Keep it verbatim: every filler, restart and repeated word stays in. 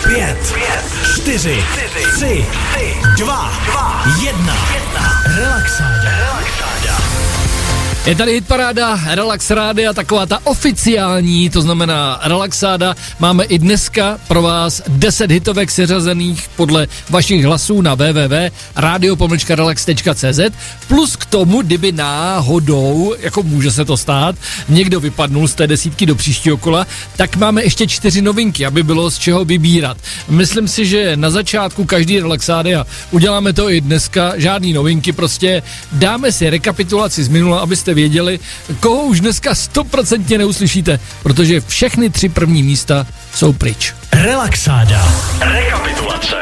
pět, čtyři, tři, dva, jedna. Relaxáda. Je tady hitparáda Relax Rádia, taková ta oficiální, to znamená Relaxáda. Máme i dneska pro vás deset hitovek seřazených podle vašich hlasů na w w w tečka radio pomlčka relax tečka c z. Plus k tomu, kdyby náhodou, jako může se to stát, někdo vypadnul z té desítky do příštího kola, tak máme ještě čtyři novinky, aby bylo z čeho vybírat. Myslím si, že na začátku každý Relaxády, a uděláme to i dneska, žádný novinky, prostě dáme si rekapitulaci z minula, abyste věděli, koho už dneska stoprocentně neuslyšíte, protože všechny tři první místa jsou pryč. Relaxáda. Rekapitulace.